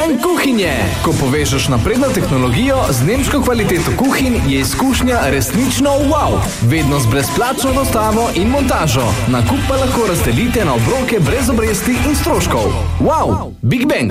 Bang kuhinje. Ko povežeš napredno tehnologijo z nemško kvaliteto kuhinj, je izkušnja resnično wow. Vedno z brezplačno dostavo in montažo. Nakup pa lahko razdelite na obroke brez obresti in stroškov. Wow, Big Bang.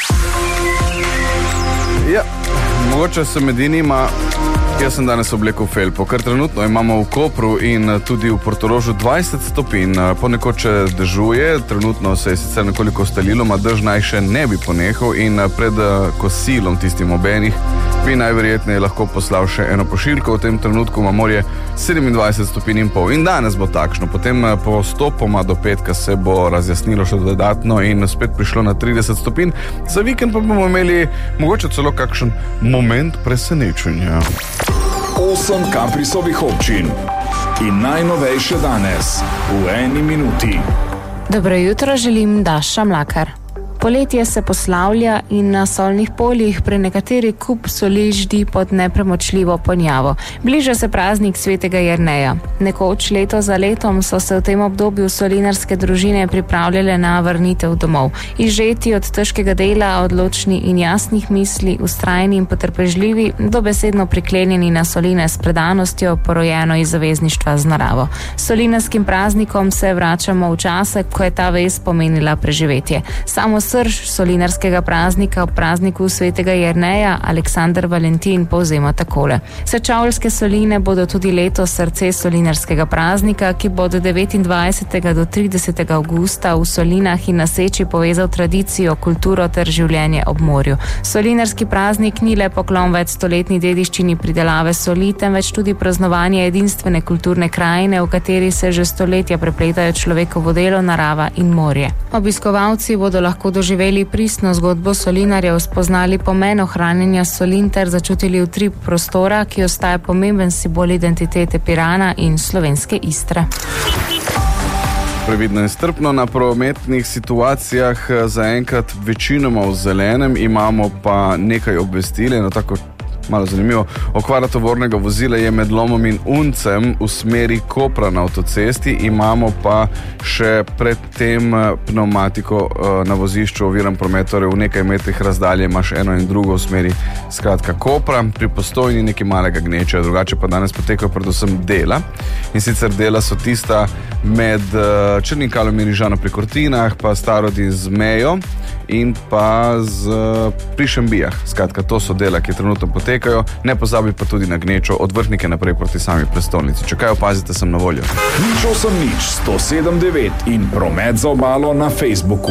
Ja, mogoče sem med inima. Jaz sem danes oblekel felpo, ker trenutno imamo v Kopru in tudi v Portorožu 20 stopinj. Ponekod če dežuje, trenutno se je sicer nekoliko ustalilo, a dež naj še ne bi ponehal in pred kosilom tistim obenih bi najverjetneje lahko poslal še eno pošiljko. V tem trenutku ima morje 27 stopinj in pol. In danes bo takšno. Potem postopoma do petka se bo razjasnilo še dodatno in spet prišlo na 30 stopinj. Za vikend pa bomo imeli mogoče celo kakšen moment presenečenja. 8 Caprisovih občin in najnovejše danes v 1 minuti. Dobro jutro, želim Daša Mlakar. Poletje se poslavlja in na solnih poljih pri nekateri kup soli ždi pod nepremočljivo ponjavo. Bliža se praznik svetega Jerneja. Nekoč leto za letom so se v tem obdobju solinarske družine pripravljale na vrnitev domov. Izžeti od težkega dela, odločni in jasnih misli, vztrajni in potrpežljivi, dobesedno priklenjeni na soline s predanostjo, porojeno iz zavezništva z naravo. Solinarskim praznikom se vračamo v čase, ko je ta vez pomenila preživetje. Samo srž solinarskega praznika ob prazniku svetega Jerneja Aleksandar Valentin povzema takole. Sečavljske soline bodo tudi letos srce solinarskega praznika, ki bo od 29. do 30. avgusta v Solinah in na Seči povezal tradicijo, kulturo ter življenje ob morju. Solinarski praznik ni le poklon večstoletni dediščini pridelave soli, temveč tudi praznovanje edinstvene kulturne krajine, v kateri se že stoletja prepletajo človekovo delo, narava in morje. Obiskovalci bodo lahko doživeli pristno zgodbo solinarjev, spoznali pomen ohranjanja solin ter začutili utrip prostora, ki ostaja pomemben simbol identitete Pirana in slovenske Istre. Previdno in strpno na prometnih situacijah, zaenkrat večinoma v zelenem, imamo pa nekaj obvestil, eno tako malo zanimivo. Okvara tovornega vozila je med Lomom in Uncem v smeri Kopra na avtocesti, imamo pa še pred tem pneumatiko na vozišču oviran promet, torej v nekaj metrih razdalje imaš eno in drugo v smeri skratka Kopra, pri Postojni nekaj malega gneča, drugače pa danes potekajo predvsem dela. In sicer dela so tista med Črnim Kalom in Rižano pri Kortinah, pa Starodi z Mejo in pa pri Šembijah. Skratka, to so dela, ki trenutno potekajo, ne pozabi pa tudi na gnečo od Vrhnike naprej proti sami prestolnici. Če kaj opazite, sem na voljo. 080 in promet za obalo na Facebooku.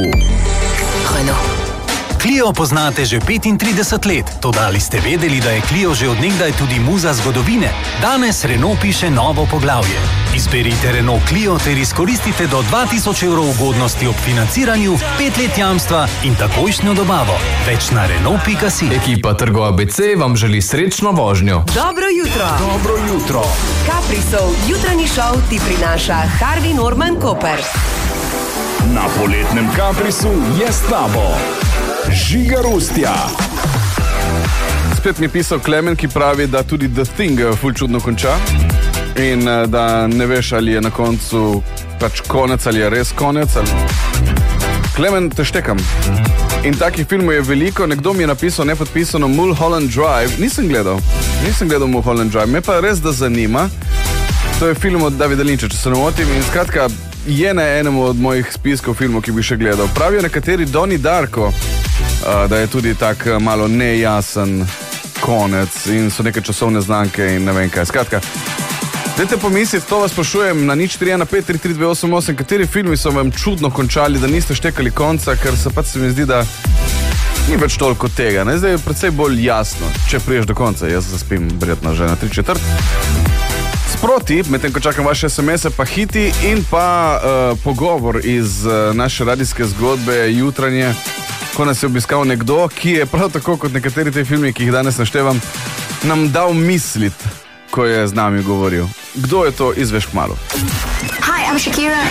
Clio poznate že 35 let, toda ali ste vedeli, da je Clio že od nekdaj tudi muza zgodovine? Danes Renault piše novo poglavje. Izberite Renault Clio ter izkoristite do 2000 evrov ugodnosti ob financiranju, 5 let jamstva in takojšnjo dobavo. Več na Renault.si. Ekipa Trgo ABC vam želi srečno vožnjo. Dobro jutro. Dobro jutro. Caprisov jutranji šov ti prinaša Harvey Norman Koper. Na poletnem Caprisu je s tabo Žiga Rustja. Spet mi je pisal Klemen, ki pravi, da tudi The Thing ful čudno konča in da ne veš, ali je na koncu pač konec, ali je res konec. Klemen, te štekam. In takih filmov je veliko. Nekdo mi je napisal nepodpisano Mulholland Drive. Nisem gledal Mulholland Drive. Me pa res da zanima. To je film od Davida Lynča, če se ne motim. In skratka, je na enem od mojih spiskov filmov, ki bi še gledal. Pravijo nekateri Donnie Darko, da je tudi tak malo nejasen konec in so neke časovne znamke in ne vem kaj. Skratka, dajte pomisliti, to vas sprašujem na 041533288, kateri filmi so vam čudno končali, da niste štekali konca, ker se pač se mi zdi, da ni več toliko tega. Ne? Zdaj je predvsej bolj jasno, če priješ do konca. Jaz zaspim verjetno že na 3/4. Sproti, medtem ko čakam vaše SMS-e, pa hiti in pa pogovor iz naše radijske zgodbe jutranje, ko nas je obiskal nekdo, ki je prav tako kot nekateri te filmi, ki jih danes naštevam, nam dal misliti, ko je z nami govoril. Kdo je to, izveš kmalu. Hi, I'm Shakira